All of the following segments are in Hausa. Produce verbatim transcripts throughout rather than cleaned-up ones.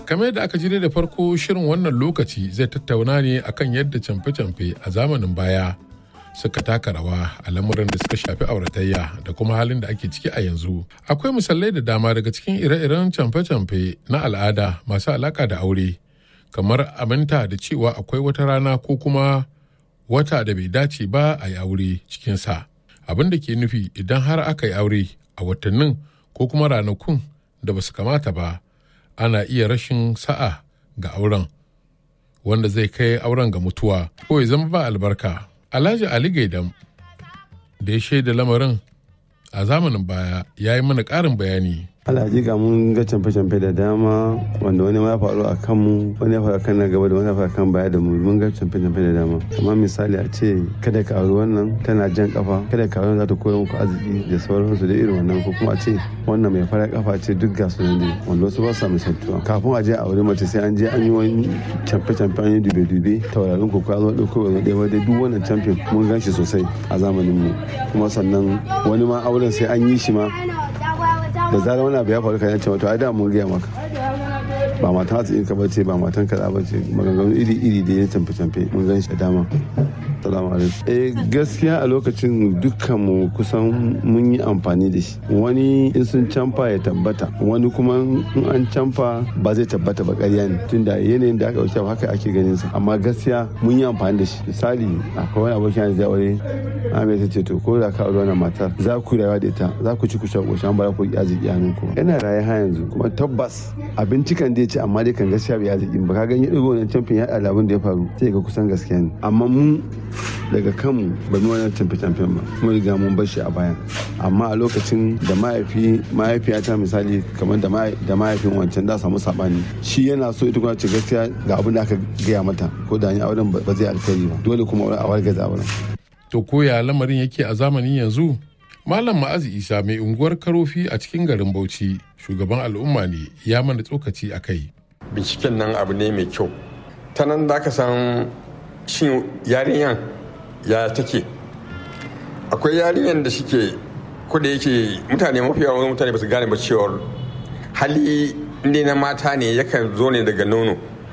kamar yadda aka jire da farko shirin wannan lokaci zai tattauna ne akan yadda camfe-camfe a zamanin baya suka taka rawa a lamuran da suka shafi auratayya da kuma halin da ake ciki a yanzu. Akwai misalai da dama daga cikin ire-iren camfe-camfe na al'ada masu alaka da aure, kamar aminta da cewa akwai wata rana ko kuma wata da bai dace ba a yi aure cikinsa. Abin da ke nufi idan har aka yi aure a watannin ko kuma ranakun da ba su kamata ba, ana iya rashin sa'a ga auren, wanda zai kai auren ga mutuwa ko ya zama ba albarka. Alhaji Ali Gaidam da ya shaida lamarin a zamanin baya ya yi mana ƙarin bayani. Alhaji ga mun ga camfe-camfe da dama wanda wani ma ya faru a kanmu, wani ya faru a kan na gaba da wani ya faru a kan baya da mu. Mun ga camfe-camfe da dama, kamar misali a ce kada ka auri wannan tana jan kafa, kada ka auri za ta koya muku arziki da sauransu da irin wannan, ko kuma a ce wannan mai fara kafa ce duk ga su ne wanda wasu ba su misaltuwa. Kafin a je a aure mace sai an je an yi wani camfe-camfe, an yi dube-dube, taurarin ko kwazo ɗauko wani ɗaya wadai duk wannan camfe mun gan shi sosai a zamanin mu. Kuma sannan wani ma auren sai an yi shi ma da zarar wani abu ya faru kan yace wato ai da mun gaya maka ba matan hatsi ka bace ba matan kaza bace, maganganu iri iri da ya camfe camfe mun gan shi dama. Salamu alaikum. Eh gaskiya a lokacin dukkan mu kusan mun yi amfani da shi. Wani in sun camfa ya tabbata, wani kuma in an camfa ba zai tabbata ba, ƙarya ne, tunda yanayin da aka wuce haka ake ganin sa. Amma gaskiya mun yi amfani da shi. Misali akwai wani abokin da zai aure, Ahmed ta ce to ko da ka aure wannan matar za ku rayuwa da ita, za ku ci ku sha ƙoshin bara ku yi arziki hannun ku. Yana raye ha yanzu kuma tabbas abinci kan dai ce, amma dai kan gaskiya bai arziki ba. Ka ga ya ɗigo wannan camfin ya ɗala abin da ya faru sai ga kusan gaskiya ne. Amma mu daga kanmu ba mu wannan camfe-camfen ba, mun riga mun bar shi a baya. Amma a lokacin da mahaifi mahaifiyata misali kamar da mahaifin wancan da samu sabani, shi yana so ita kuma ce gaskiya ga abin da aka gaya mata ko da ni auren ba zai alkhairi ba, dole kuma a wargaza auren. To koya lamarin yake a zamanin yanzu? Malam Ma'azu Isa mai unguwar Karofi a cikin garin Bauchi, shugaban al'umma ne, ya mana tsokaci a kai. Binciken nan abu ne mai kyau. Ta nan da ka san shin yarinyan ya take. Akwai yarinyan da suke ko da yake mutane mafi yawan mutane ba su gane ba cewar hali inda na mata ne yakan zo ne daga nono.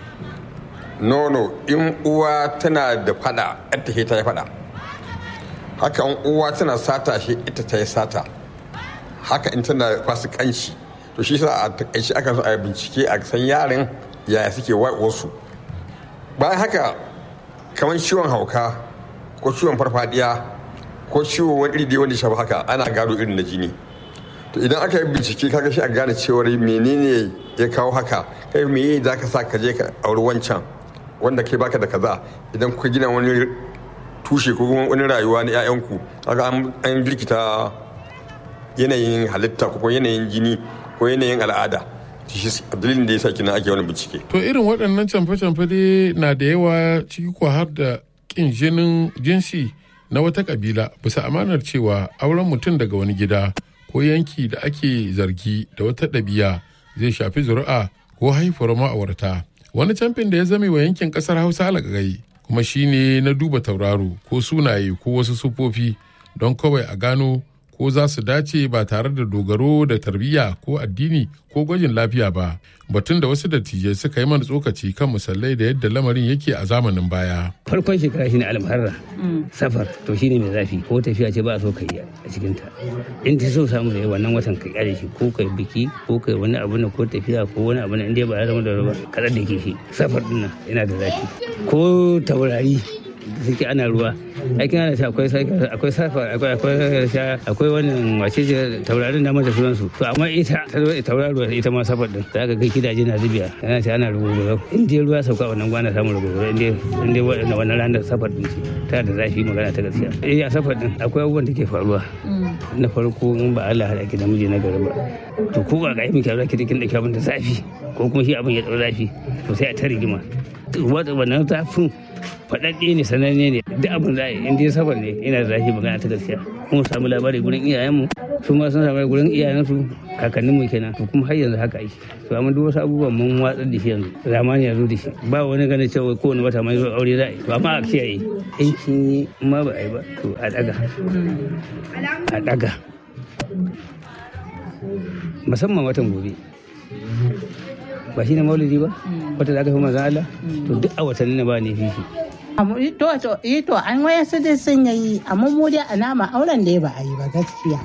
Nono in uwa tana da fada, ita ta yi fada. Haka in uwa tana sata shi ita ta yi sata. Haka in tana fasikanci. To shi sa a takaice aka zo a bincike a san yaran yaya suke wasu. Bayan haka kamar ciwon hauka ko ciwon farfadiya ko ciwon wani iri wanda shafi haka ana gado irin na jini. To idan aka yi bincike kaga shi a gane cewar menene ya kawo haka, kai me za ka sa ka je ka auri wancan wanda kai baka da kaza. Idan kuka gina wani tushe ko kuma wani rayuwa na 'ya'yanku, haka an girkita yanayin halitta ko yanayin jini ko yanayin al'ada. Shi dalilin da ya sa kina ake wani bincike. To irin waɗannan camfe-camfe dai na da yawa, ciki ko har da ƙin jinin jinsi na wata ƙabila bisa amanar cewa auren mutum daga wani gida ko yanki da ake zargi da wata ɗabi'a zai shafi zuri'a ko haifuwar ma'aurata. Wani camfin da ya zame wa yankin ƙasar Hausa alƙagai kuma shine na duba tauraro ko sunaye ko wasu sufofi don kawai a gano ko za su dace ba tare da dogaro da tarbiyya ko addini ko gwajin lafiya ba. Batun da wasu dattijai suka yi mana tsokaci kan misalai da yadda lamarin yake a zamanin baya. Farkon shekara shine almuharra, safar to shine mai zafi ko tafiya ce ba a so ka yi a cikin ta. In ta so samu da wannan watan ka kyale shi ko kai biki ko kai wani abu na ko tafiya ko wani abu na inda ba ya zama da ruwa kadar da ke shi. Safar din nan yana da zafi. Ko taurari suke ana ruwa aikin ana sha akwai akwai safa akwai akwai sha akwai wannan wace ce taurarin da mata sunan su. To amma ita tauraruwa ita ma safar din za ka kai gidaje na zubiya ana sha ana rubutu in dai ruwa sauka wannan gwana samun rubutu in dai in dai wannan wannan ranar safar din ce ta da zafi magana ta gaskiya. Eh a safar din akwai abubuwan da ke faruwa. Na farko in ba Allah hada ki da miji na gari ba to ko ba ga yi miki za ki dikin da kyabun da zafi ko kuma shi abin ya dau zafi to sai a ta rigima. Wannan zafin faɗaɗɗe ne sananne ne duk abin da in dai sabar ne ina da zafi magana ta gaskiya. Mun samu labari gurin iyayenmu su ma sun samu gurin iyayensu kakanninmu kenan to kuma har yanzu haka ake. To amma duk wasu abubuwan mun watsar da shi yanzu zamani ya zo da shi ba wani ganin cewa kowane wata mai zo aure za a yi to amma a kiyaye in kin yi ma ba a yi ba to a daga a daga musamman watan gobe ba shi ne maulidi ba wata da aka fi manzon Allah to duk a watanni na ba ne fifi to to eh to an waya su dai sun yi amma mu dai a nama auren da ba a yi ba gaskiya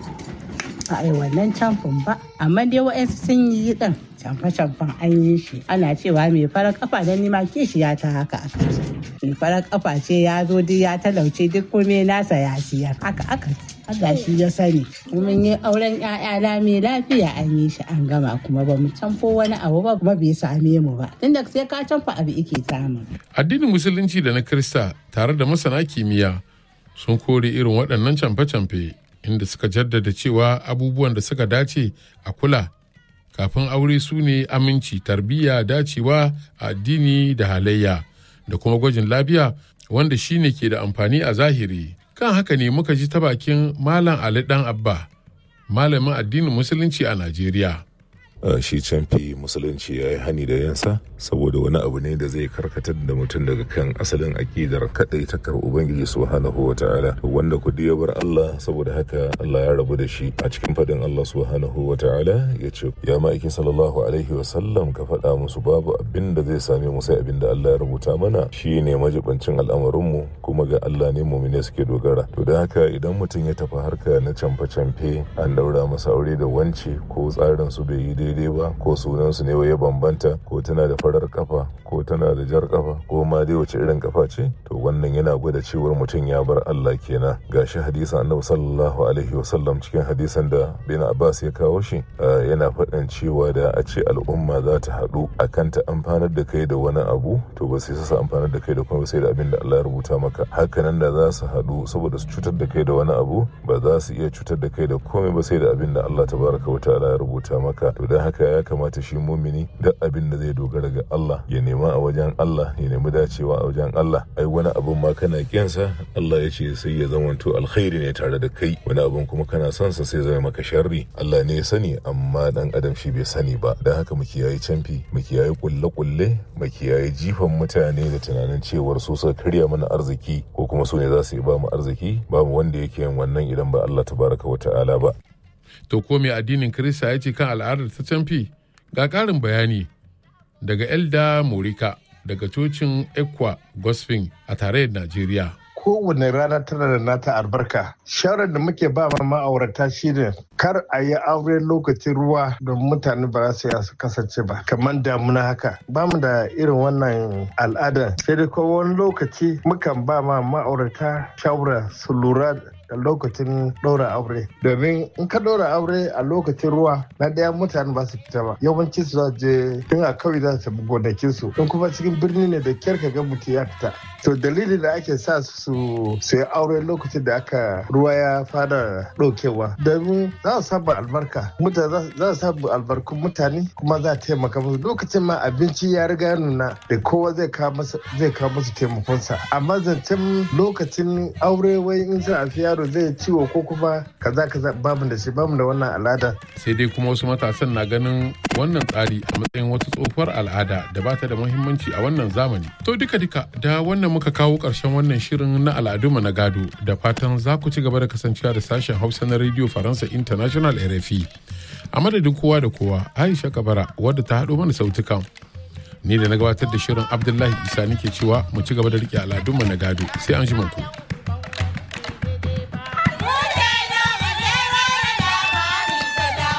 a yi wannan camfin ba amma dai wa'yansu sun yi din camfe-camfen an yi shi ana cewa mai farar kafa don nima kishiya ta haka aka ce mai farar kafa ce ya zo duk ya talauce duk kome nasa ya siyar haka aka Allah shi ya sani mun yi auren ƴaƴa mai lafiya an yi shi an gama kuma ba mu camfo wani abu ba kuma bai same mu ba tunda sai ka camfa abu ike samu. Addinin musulunci da na Kirista tare da masana kimiyya sun kore irin waɗannan camfe-camfe inda suka jaddada cewa abubuwan da suka dace a kula kafin aure su ne aminci, tarbiyya, dacewa a addini da halayya da kuma gwajin lafiya wanda shine ke da amfani a zahiri. Kan haka ne muka ji ta bakin Malam Ali Dan Abba, malamin addinin musulunci a Najeriya. shi canfi musulunci ya yi hani da yansa saboda wani abu ne da zai karkatar da mutum daga kan asalin aƙidar kaɗai takar ubangiji subhanahu wa ta'ala wanda kudi ya bar Allah saboda haka Allah ya rabu da shi a cikin fadin Allah subhanahu wa ta'ala ya ce ya ma'aiki sallallahu alaihi wa sallam ka faɗa musu babu abin da zai same mu sai abin da Allah ya rubuta mana shi ne majibancin al'amarinmu kuma ga Allah ne mumine suke dogara to da haka idan mutum ya tafi harka na camfe-camfe an daura masa aure da wance ko tsarin su bai yi daidai ba ko sunansu ne ya bambanta ko tana da farar kafa ko tana da jar kafa ko ma dai wace irin kafa ce to wannan yana gwada cewar mutum ya bar Allah kenan gashi hadisin Annabi sallallahu alaihi wasallam cikin hadisan da bin Abbas ya kawo shi yana faɗin cewa da a ce al'umma za ta haɗu akan ta amfanar da kai da wani abu to ba sai su amfanar da kai da kuma sai da abin da Allah ya rubuta maka hakanan da za su haɗu saboda su cutar da kai da wani abu ba za su iya cutar da kai da komai ba sai da abin da Allah tabaraka wa ta'ala ya rubuta maka to dan haka ya kamata shi mumini duk abin da zai dogara ga Allah ya nema a wajen Allah ya nemi dacewa a wajen Allah ai wani abun ma kana kinsa Allah ya ce sai ya zamanto alkhairi ne tare da kai wani abun kuma kana son sa sai zai maka sharri Allah ne ya sani amma dan adam shi bai sani ba dan haka mu kiyaye canfi mu kiyaye kulle kulle mu kiyaye jifan mutane da tunanin cewar su suka karya mana arziki ko kuma su ne za su yi ba mu arziki babu wanda yake yin wannan idan ba Allah tabaraka wa ta'ala ba. To ko mai addinin Kirista ya ce kan al'adar ta canfi ga ƙarin bayani daga Elda Morika daga cocin Ekwa Gospel a tarayyar Najeriya. Kowane rana tana da nata albarka. Shawarar da muke ba ma ma'aurata shine kar a yi aure lokacin ruwa don mutane ba za su kasance ba kamar damuna haka. Ba mu da irin wannan al'ada sai dai ko wani lokaci mukan ba ma ma'aurata shawara su lura da lokacin ɗora aure domin in ka ɗora aure a lokacin ruwa na ɗaya mutane ba su fita ba yawanci su za je tun a kawai za su gonakin su in kuma cikin birni ne da kyar ka ga mutum ya fita to dalilin da ake sa su su yi aure lokacin da aka ruwa ya fara ɗaukewa domin za su samu albarka mutane za su samu albarkun mutane kuma za a taimaka musu lokacin ma abinci ya riga nuna da kowa zai kawo musu taimakonsa amma zancen lokacin aure wai in za a fi yaro zai ciwo ko kuma kaza kaza bamu da shi bamu da wannan al'ada. Sai dai kuma wasu matasan na ganin wannan tsari a matsayin wata tsohuwar al'ada da ba ta da muhimmanci a wannan zamani. To duka duka da wannan muka kawo ƙarshen wannan shirin na al'adunmu na gado da fatan za ku ci gaba da kasancewa da sashen Hausa na Radio Faransa International R F I. A madadin kowa da kowa Aisha Kabara wadda ta haɗo mana sautukan. Ni da na gabatar da shirin Abdullahi Isa nake cewa mu ci gaba da riƙe al'adunmu na gado sai an ji ku.